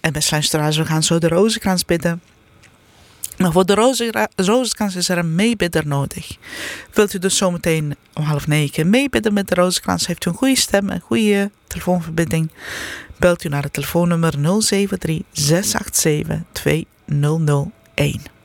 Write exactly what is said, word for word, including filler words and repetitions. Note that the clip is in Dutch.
En beste luisteraars, we gaan zo de rozenkrans bidden. Maar voor de roze- rozenkrans is er een meebidder nodig. Wilt u dus zometeen om half negen meebidden met de rozenkrans? Heeft u een goede stem, een goede telefoonverbinding? Belt u naar het telefoonnummer nul zeven drie, zes acht zeven, twee nul nul een.